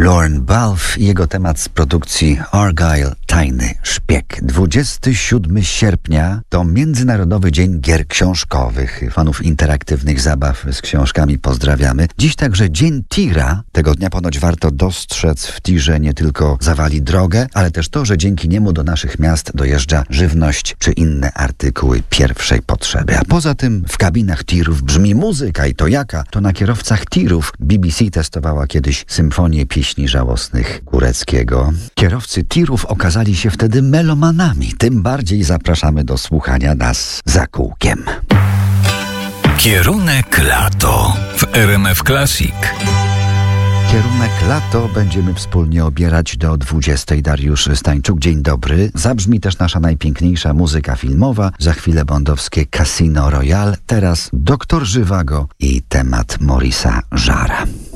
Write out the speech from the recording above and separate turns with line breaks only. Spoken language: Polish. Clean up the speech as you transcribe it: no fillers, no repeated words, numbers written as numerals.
Lorne Balfe i jego temat z produkcji Argyle Tajny Szpieg. 27 sierpnia to Międzynarodowy Dzień Gier Książkowych. Fanów interaktywnych zabaw z książkami pozdrawiamy. Dziś także Dzień Tira. Tego dnia ponoć warto dostrzec w tirze nie tylko zawali drogę, ale też to, że dzięki niemu do naszych miast dojeżdża żywność czy inne artykuły pierwszej potrzeby. A poza tym w kabinach tirów brzmi muzyka i to jaka? To na kierowcach tirów BBC testowała kiedyś symfonię pieśni żałosnych Góreckiego. Kierowcy tirów okazali się wtedy melomanami. Tym bardziej zapraszamy do słuchania nas za kółkiem.
Kierunek lato w RMF Classic.
Kierunek lato będziemy wspólnie obierać do 20. Dariusz Stańczuk, dzień dobry. Zabrzmi też nasza najpiękniejsza muzyka filmowa. Za chwilę bondowskie Casino Royale. Teraz Doktor Żywago i temat Maurice'a Jarre'a.